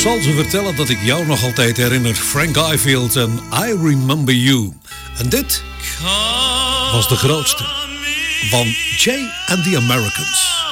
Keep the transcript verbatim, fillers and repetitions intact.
zal ze vertellen dat ik jou nog altijd herinner. Frank Ifield en I Remember You. En dit was de grootste van Jay and the Americans.